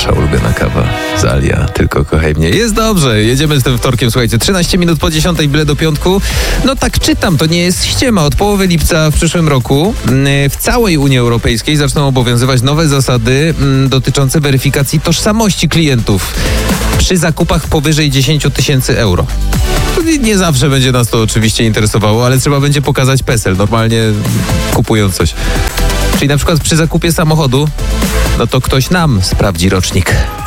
wasza ulubiona kawa z Alia. Tylko kochaj mnie. Jest dobrze, jedziemy z tym wtorkiem. Słuchajcie, 13 minut po 10, byle do piątku. No tak czytam, to nie jest ściema. Od połowy lipca w przyszłym roku w całej Unii Europejskiej zaczną obowiązywać nowe zasady dotyczące weryfikacji tożsamości klientów przy zakupach powyżej 10 000 euro. Nie zawsze będzie nas to oczywiście interesowało, ale trzeba będzie pokazać PESEL, normalnie kupując coś. Czyli na przykład przy zakupie samochodu, no to ktoś nam sprawdzi rocznik.